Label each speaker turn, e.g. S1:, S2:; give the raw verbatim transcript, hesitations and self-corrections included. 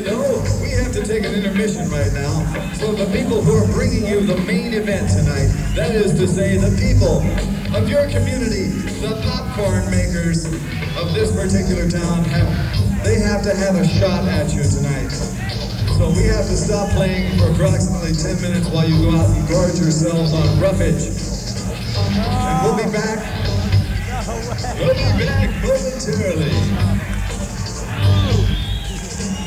S1: you know, we have to take an intermission right now. So the people who are bringing you the main event tonight, that is to say the people of your community, the popcorn makers of this particular town, have, they have to have a shot at you tonight. So we have to stop playing for approximately ten minutes while you go out and gorge yourselves on roughage. And we'll be back, we'll be back momentarily.